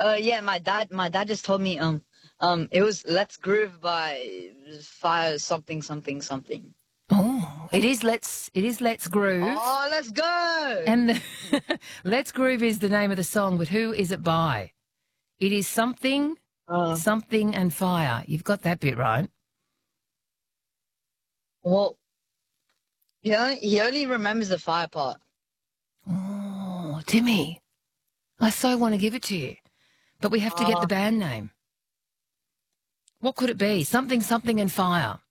Yeah, my dad just told me it was Let's Groove by Fire something something something. Oh, it is Let's Groove. Oh, let's go. And Let's Groove is the name of the song, but who is it by? It is something, Uh, something and fire. You've got that bit right. well, he only remembers the fire part. Oh, Timmy, I so want to give it to you, but we have to get the Uh, band name. What could it be? Something, something and fire.